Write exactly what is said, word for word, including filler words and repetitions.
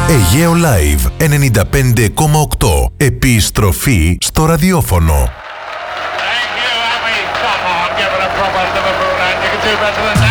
Αιγαίο Live ενενήντα πέντε κόμμα οκτώ. Επιστροφή στο ραδιόφωνο. Thank you, Abby. Come on, give it a proper Liverpool and you can do better than that.